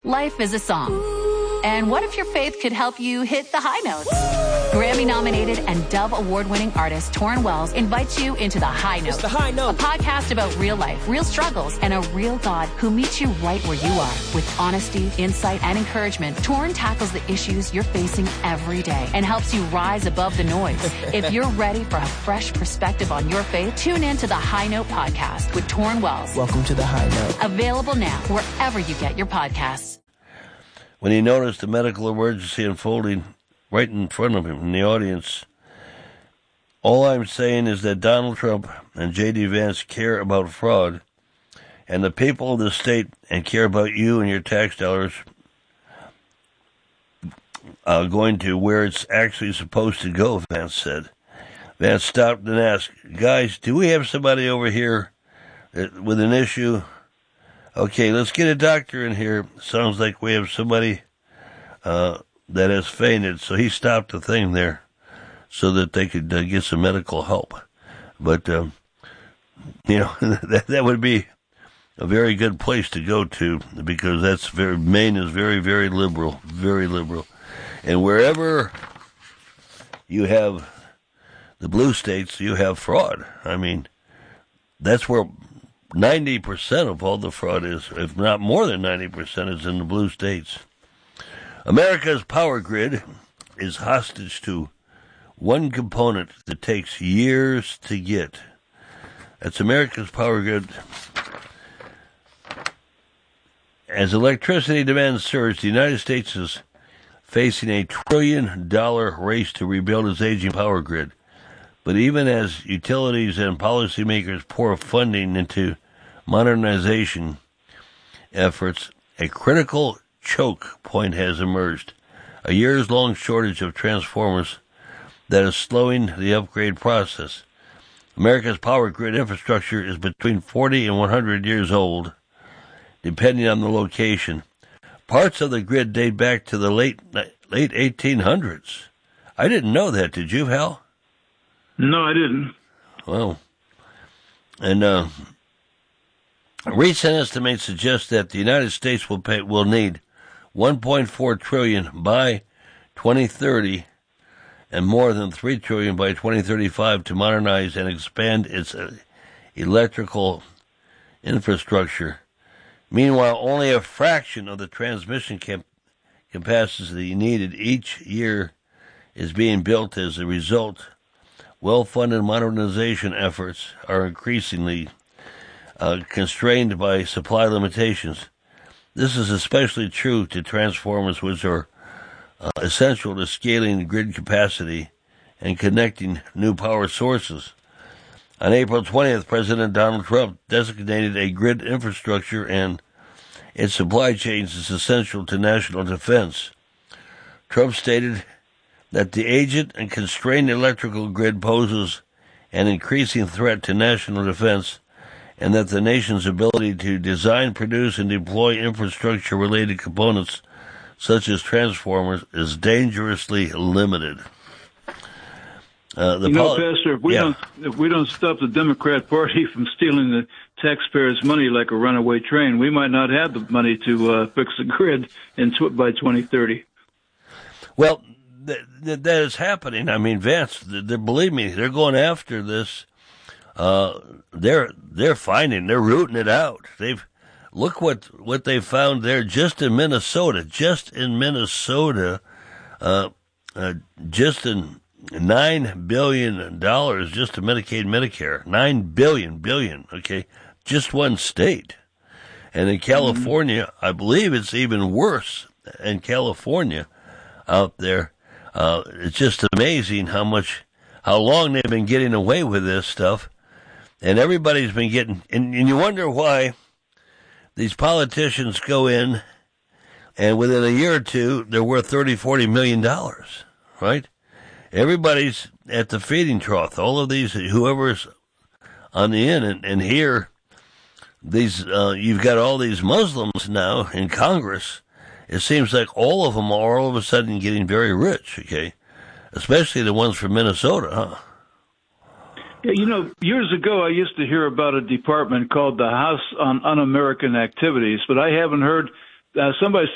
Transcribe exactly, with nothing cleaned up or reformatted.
Life is a song. And what if your faith could help you hit the high notes? Grammy-nominated and Dove Award-winning artist Torrin Wells invites you into The High Note. It's The High Note. A podcast about real life, real struggles, and a real God who meets you right where you are. With honesty, insight, and encouragement, Torrin tackles the issues you're facing every day and helps you rise above the noise. If you're ready for a fresh perspective on your faith, tune in to The High Note podcast with Torrin Wells. Welcome to The High Note. Available now wherever you get your podcasts. When he noticed the medical emergency unfolding right in front of him in the audience, all I'm saying is that Donald Trump and J D. Vance care about fraud, and the people of the state and care about you and your tax dollars uh, going to where it's actually supposed to go, Vance said. Vance stopped and asked, guys, do we have somebody over here with an issue? Okay, let's get a doctor in here. Sounds like we have somebody uh, that has fainted. So he stopped the thing there so that they could uh, get some medical help. But, um, you know, that, that would be a very good place to go to because that's very, Maine is very, very liberal, very liberal. And wherever you have the blue states, you have fraud. I mean, that's where ninety percent of all the fraud is, if not more than ninety percent, is in the blue states. America's power grid is hostage to one component that takes years to get. That's America's power grid. As electricity demand surges, the United States is facing a trillion dollar race to rebuild its aging power grid. But even as utilities and policymakers pour funding into modernization efforts, a critical choke point has emerged. A years-long shortage of transformers that is slowing the upgrade process. America's power grid infrastructure is between forty and one hundred years old, depending on the location. Parts of the grid date back to the late late eighteen hundreds. I didn't know that. Did you, Hal? No, I didn't. Well, and uh, recent estimates suggest that the United States will pay will need one point four trillion dollars by twenty thirty and more than three trillion dollars by twenty thirty-five to modernize and expand its uh, electrical infrastructure. Meanwhile, only a fraction of the transmission cap- capacity needed each year is being built. As a result, well-funded modernization efforts are increasingly uh, constrained by supply limitations. This is especially true to transformers, which are uh, essential to scaling grid capacity and connecting new power sources. On April twentieth, President Donald Trump designated a grid infrastructure and its supply chains as essential to national defense. Trump stated that the aged and constrained electrical grid poses an increasing threat to national defense and that the nation's ability to design, produce, and deploy infrastructure-related components such as transformers is dangerously limited. Uh, the you know, poli- Pastor, if we yeah. don't if we don't stop the Democrat Party from stealing the taxpayers' money like a runaway train, we might not have the money to uh, fix the grid in tw- by twenty thirty. Well, th- th- that is happening. I mean, Vance, they, believe me, they're going after this. Uh, they're they're finding, they're rooting it out. They've look what what they found there just in Minnesota, just in Minnesota, uh, uh, just in nine billion dollars just to Medicaid, Medicare, nine billion billion. Okay, just one state, and in California, mm-hmm. I believe it's even worse. In California, out there, uh, it's just amazing how much, how long they've been getting away with this stuff. And everybody's been getting, and, and you wonder why these politicians go in and within a year or two, they're worth thirty, forty million dollars, right? Everybody's at the feeding trough. All of these, whoever's on the end, and, and here, these, uh, you've got all these Muslims now in Congress. It seems like all of them are all of a sudden getting very rich, okay? Especially the ones from Minnesota, huh? Yeah, you know, years ago I used to hear about a department called the House on Un-American Activities, but I haven't heard, uh, somebody